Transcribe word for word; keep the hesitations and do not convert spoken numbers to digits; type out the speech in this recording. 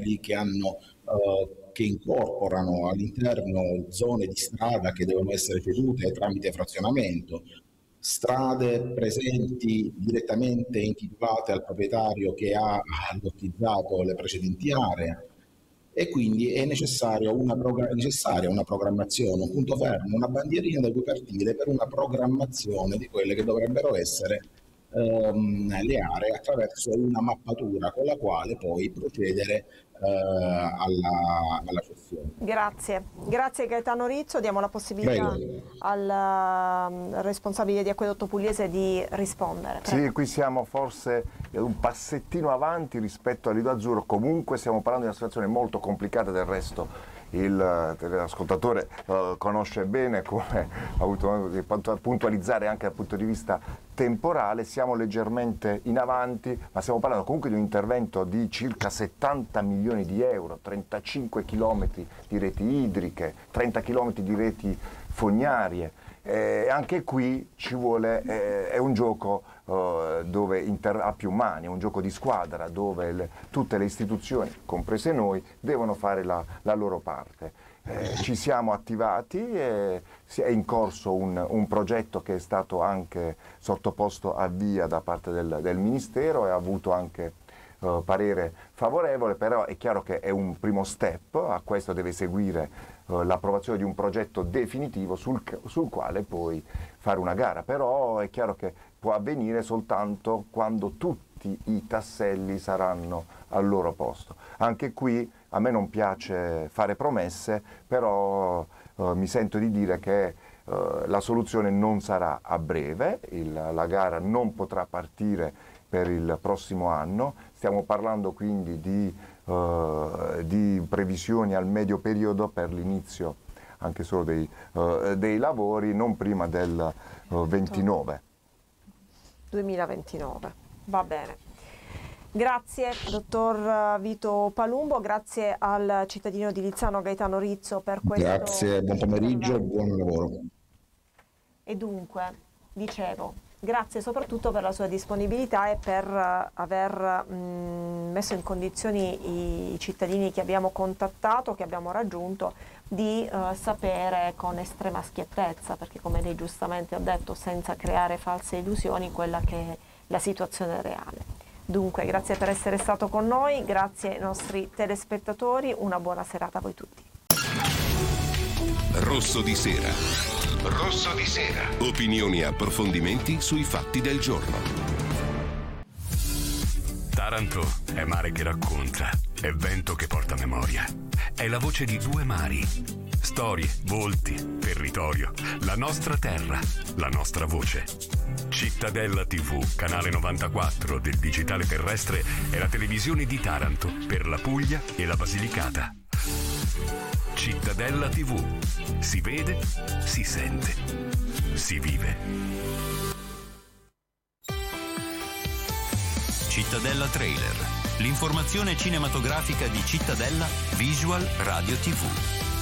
mobili che hanno uh, che incorporano all'interno zone di strada che devono essere cedute tramite frazionamento, strade presenti direttamente intitolate al proprietario che ha lottizzato le precedenti aree, e quindi è, necessario una è necessaria una programmazione, un punto fermo, una bandierina da cui partire per una programmazione di quelle che dovrebbero essere ehm, le aree attraverso una mappatura con la quale poi procedere eh, alla, alla cessione. Grazie, grazie Gaetano Rizzo, diamo la possibilità Prego. al uh, responsabile di Acquedotto Pugliese di rispondere. Prego. Sì, qui siamo forse un passettino avanti rispetto al Lido Azzurro, comunque stiamo parlando di una situazione molto complicata, del resto il teleascoltatore uh, conosce bene, come ha avuto modo di puntualizzare anche dal punto di vista temporale. Siamo leggermente in avanti, ma stiamo parlando comunque di un intervento di circa settanta milioni di euro, trentacinque chilometri di reti idriche, trenta chilometri di reti fognarie. Eh, anche qui ci vuole, eh, è un gioco eh, dove inter- ha più mani, è un gioco di squadra dove le, tutte le istituzioni, comprese noi, devono fare la, la loro parte. Eh, ci siamo attivati, e è in corso un, un progetto che è stato anche sottoposto a via da parte del, del Ministero e ha avuto anche Uh, parere favorevole, però è chiaro che è un primo step. A questo deve seguire uh, l'approvazione di un progetto definitivo sul, sul quale poi fare una gara, però è chiaro che può avvenire soltanto quando tutti i tasselli saranno al loro posto. Anche qui a me non piace fare promesse, però uh, mi sento di dire che uh, la soluzione non sarà a breve, il, la gara non potrà partire per il prossimo anno. Stiamo parlando quindi di, uh, di previsioni al medio periodo per l'inizio anche solo dei, uh, dei lavori, non prima del uh, ventinove. duemilaventinove, va bene. Grazie dottor Vito Palumbo, grazie al cittadino di Lizzano Gaetano Rizzo per questo. Grazie, buon pomeriggio e buon lavoro. E dunque, dicevo, grazie soprattutto per la sua disponibilità e per uh, aver mh, messo in condizioni i cittadini che abbiamo contattato, che abbiamo raggiunto, di uh, sapere con estrema schiettezza, perché come lei giustamente ha detto, senza creare false illusioni, quella che è la situazione reale. Dunque, grazie per essere stato con noi, grazie ai nostri telespettatori, una buona serata a voi tutti. Rosso di sera. Rosso di sera. Opinioni e approfondimenti sui fatti del giorno. Taranto è mare che racconta, è vento che porta memoria. È la voce di due mari. Storie, volti, territorio, la nostra terra, la nostra voce. Cittadella tivù, canale novantaquattro del digitale terrestre, è la televisione di Taranto per la Puglia e la Basilicata. Cittadella tivù. Si vede, si sente, si vive. Cittadella Trailer. L'informazione cinematografica di Cittadella Visual Radio tivù.